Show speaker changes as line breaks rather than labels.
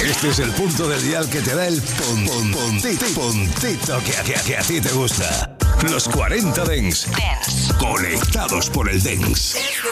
Este es el punto del dial que te da el puntito que a ti te gusta. Los 40 Dance. Conectados por el Dance.